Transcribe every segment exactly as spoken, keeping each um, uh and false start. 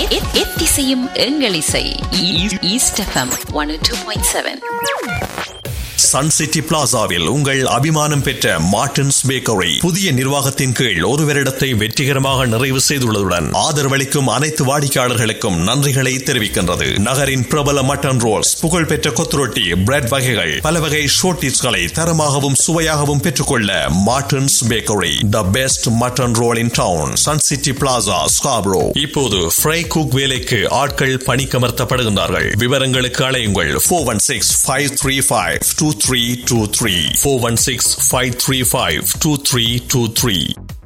எத்திசையும் எங்கள் இசை. East FM one two point seven. Sun city பிளாசாவில் உங்கள் அபிமானம் பெற்ற மார்டின்ஸ் பேக்கரி புதிய நிர்வாகத்தின் கீழ் ஒரு வருடத்தை வெற்றிகரமாக நிறைவு செய்துள்ளதுடன் ஆதரவளிக்கும் அனைத்து வாடிக்கையாளர்களுக்கும் நன்றிகளை தெரிவிக்கின்றது. நகரின் பிரபல மட்டன் ரோல்ஸ், புகழ்பெற்ற கொத்துரொட்டி, பிரெட் வகைகள், பல வகை ஷோர்டிஸ்களை தரமாகவும் சுவையாகவும் பெற்றுக்கொள்ள Martin's bakery, the best mutton role in down. Sun city plaza, Scarborough. இப்போது ஃப்ரை குக் வேலைக்கு ஆட்கள் பணிக்கமர்த்தப்படுகின்றார்கள். விவரங்களுக்கு அழையுங்கள் four one six, five three five, two three two three four one six, five three five, two three two three.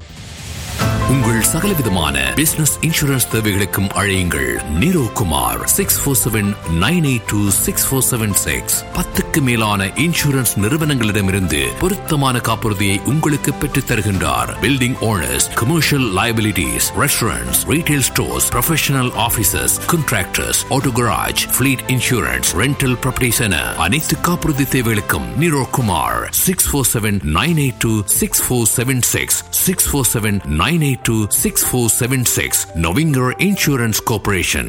உங்கள் சகலவிதமான business insurance தேவைகளுக்கும் அழையுங்கள் நீரோ Kumar six four seven nine eight two six four seven six. பத்துக்கு மேலான insurance நிறுவனங்களிடமிருந்து பொருத்தமான காப்புறுதியை உங்களுக்கு பெற்றுத் தருகின்றார். Building owners, commercial liabilities, restaurants, retail stores, professional offices, contractors, auto garage, fleet insurance, rental properties என அனைத்து காப்புறுதி தேவைகளுக்கும் நீரோ Kumar six four seven nine eight two six four seven six six four seven nine eight two, six four seven six. Novinger Insurance Corporation.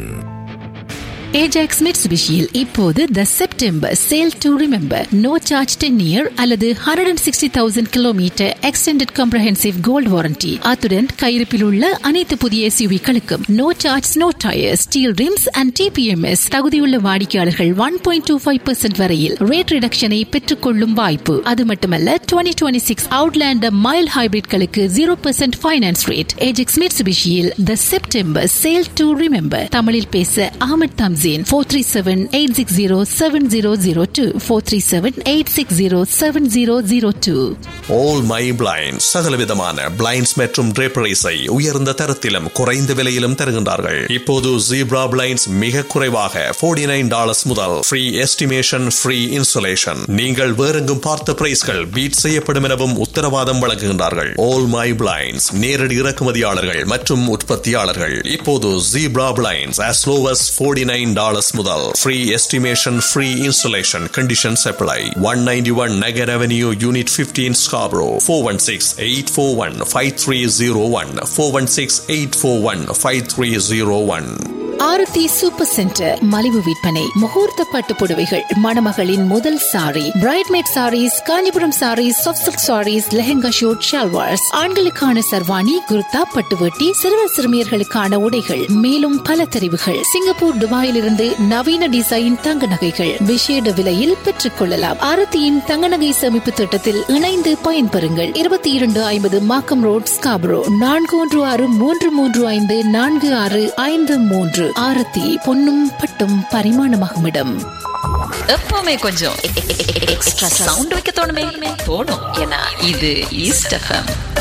Ajax மிட்சுபிஷியில் இப்போது த September sale to remember no charge ten year அல்லது hundred and sixty thousand kilometre extended comprehensive gold warranty. அத்துடன் கையிருப்பில் உள்ள அனைத்து புதிய எஸ்யூவிகளுக்கும் no charge no tyre, steel rims and DBMS. தகுதியுள்ள வாடிக்கையாளர்கள் one point two five percent வரையில் ரேட் ரிடக்ஷனை பெற்றுக் கொள்ளும் வாய்ப்பு. அது மட்டுமல்ல, twenty twenty six Outlander mile ஹைபிரிட்களுக்கு zero percent finance rate. Ajax மிட்சுபிஷியில் the September sale to remember. தமிழில் பேச Ahmed Thums four three seven, eight six zero, seven zero zero two four three seven, eight six zero, seven zero zero two. All My Blinds சகலவிதமான blinds மற்றும் draperies-ஐ உயர்ந்த தரத்திலும் குறைந்த விலையிலும் தருகின்றார்கள். இப்போது zebra blinds மிக குறைவாக forty-nine dollars முதல் ஃப்ரீ எஸ்டிமேஷன், ஃப்ரீ இன்ஸ்டாலேஷன். நீங்கள் வேறெங்கும் பார்த்த பிரைஸ்கள் பீட் செய்யப்படும் எனவும் உத்தரவாதம் வழங்குகின்றார்கள். All My Blinds நேரடி இறக்குமதியாளர்கள் மற்றும் உற்பத்தியாளர்கள். இப்போது zebra blinds as low as forty-nine dollars முதல் free estimation, free installation. Conditions apply. one ninety-one Nagar Avenue, Unit fifteen, Scarborough. four one six, eight four one, five three zero one four one six, eight four one, five three zero one. ஆரத்தி super centre மலிவு விற்பனை. முகூர்த்த பட்டு புடவைகள், மணமகளின் முதல் sorry, பிரைட்மேட் saris, Kanchipuram saris, soft silk saris, lehenga shoot, shalwars, ஆண்களுக்கான சர்வாணி, குர்தா, பட்டுவட்டி, சிறுவர் சிறுமியர்களுக்கான உடைகள், மேலும் பல தெரிவுகள். சிங்கப்பூர், துபாயில் இருந்து நவீன டிசைன் தங்க நகைகள் விசேட விலையில் பெற்றுக் கொள்ளலாம். ஆரத்தியின் தங்க நகை சேமிப்பு திட்டத்தில் இணைந்து பயன்பெறுங்கள். இருபத்தி இரண்டு ஐம்பது மாக்கம் ரோட், ஸ்காப்ரோ. நான்கு ஒன்று ஆறு மூன்று மூன்று ஐந்து நான்கு ஆறு ஐந்து மூன்று. ஆரத்தி பொன்னும் பட்டும் பரிமாணமாகும் இடம். எப்பவுமே கொஞ்சம் எக்ஸ்ட்ரா சவுண்ட் வைக்க தோணுமே தோணும். ஏன்னா இது ஈஸ்ட் எஃப்எம்.